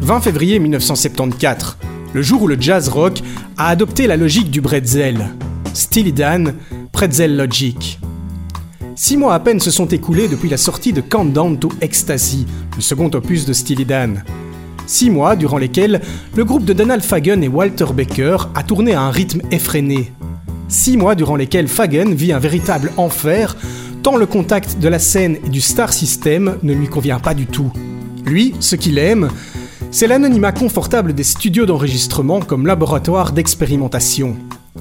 20 février 1974, le jour où le jazz rock a adopté la logique du bretzel. Steely Dan, Pretzel Logic. 6 mois à peine se sont écoulés depuis la sortie de Countdown to Ecstasy, le second opus de Steely Dan. 6 mois durant lesquels le groupe de Donald Fagen et Walter Becker a tourné à un rythme effréné. 6 mois durant lesquels Fagen vit un véritable enfer, tant le contact de la scène et du star system ne lui convient pas du tout. Lui, ce qu'il aime, c'est l'anonymat confortable des studios d'enregistrement comme laboratoire d'expérimentation.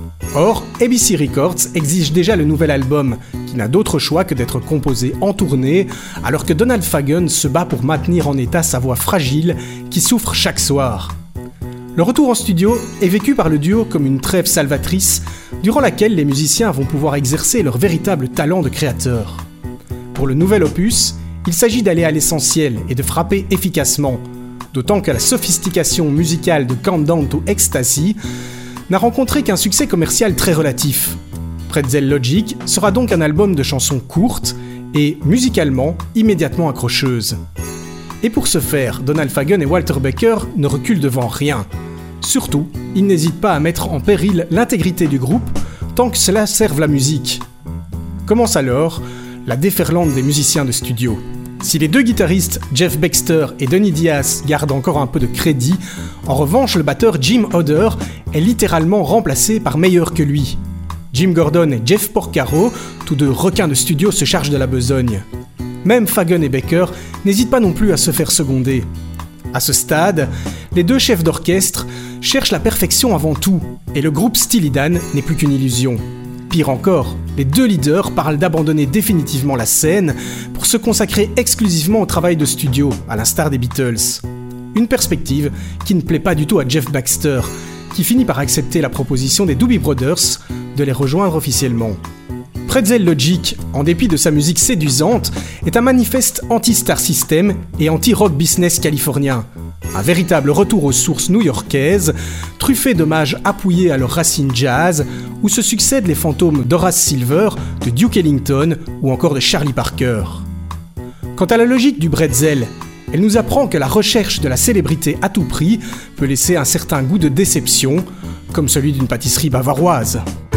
Or, ABC Records exige déjà le nouvel album, qui n'a d'autre choix que d'être composé en tournée, alors que Donald Fagen se bat pour maintenir en état sa voix fragile, qui souffre chaque soir. Le retour en studio est vécu par le duo comme une trêve salvatrice, durant laquelle les musiciens vont pouvoir exercer leur véritable talent de créateur. Pour le nouvel opus, il s'agit d'aller à l'essentiel et de frapper efficacement, d'autant que la sophistication musicale de Countdown to Ecstasy n'a rencontré qu'un succès commercial très relatif. Pretzel Logic sera donc un album de chansons courtes et, musicalement, immédiatement accrocheuses. Et pour ce faire, Donald Fagen et Walter Becker ne reculent devant rien. Surtout, ils n'hésitent pas à mettre en péril l'intégrité du groupe tant que cela serve la musique. Commence alors la déferlante des musiciens de studio. Si les deux guitaristes, Jeff Baxter et Donny Diaz, gardent encore un peu de crédit, en revanche le batteur Jim Hodder est littéralement remplacé par meilleur que lui. Jim Gordon et Jeff Porcaro, tous deux requins de studio, se chargent de la besogne. Même Fagen et Becker n'hésitent pas non plus à se faire seconder. À ce stade, les deux chefs d'orchestre cherchent la perfection avant tout, et le groupe Steely Dan n'est plus qu'une illusion. Pire encore, les deux leaders parlent d'abandonner définitivement la scène pour se consacrer exclusivement au travail de studio, à l'instar des Beatles. Une perspective qui ne plaît pas du tout à Jeff Baxter, qui finit par accepter la proposition des Doobie Brothers de les rejoindre officiellement. Pretzel Logic, en dépit de sa musique séduisante, est un manifeste anti-star system et anti-rock business californien. Un véritable retour aux sources new-yorkaises, truffé d'hommages appuyés à leurs racines jazz, où se succèdent les fantômes d'Horace Silver, de Duke Ellington ou encore de Charlie Parker. Quant à la logique du bretzel, elle nous apprend que la recherche de la célébrité à tout prix peut laisser un certain goût de déception, comme celui d'une pâtisserie bavaroise.